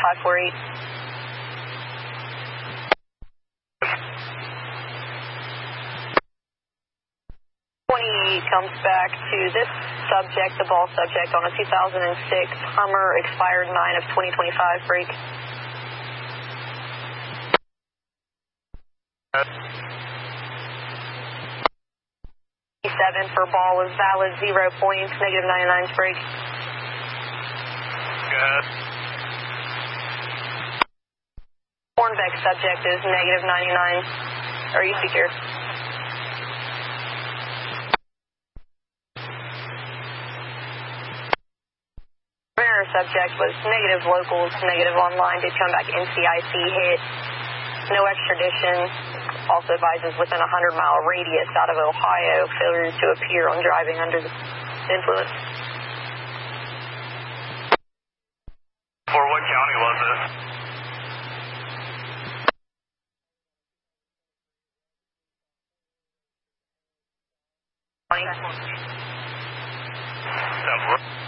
548. Comes back to this subject, the ball subject, on a 2006 Hummer, expired 9 of 2025 break. Seven for ball is valid, 0 points, negative 99's break. Good. Hornbeck subject is negative 99. Are you secure? Subject was negative locals, negative online, did come back NCIC hit, no extradition, also advises within a 100-mile radius out of Ohio, failure to appear on driving under the influence. For what county was it? County.